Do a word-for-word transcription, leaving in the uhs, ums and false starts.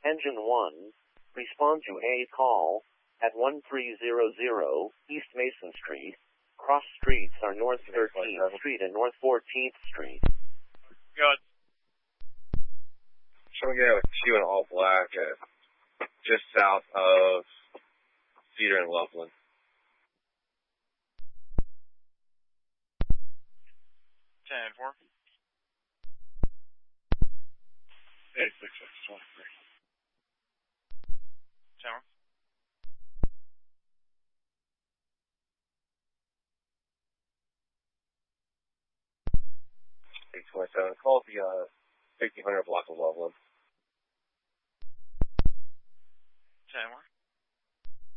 Engine one, respond to a call at one three zero zero East Mason Street. Cross streets are North thirteenth Street and North fourteenth Street. Good. Showing you a Q in all black at just south of Cedar and Loveland. ten four. eight six six twenty-three. Tower. eight twenty-seven. Call the uh, fifteen hundred block of Loveland. ten four.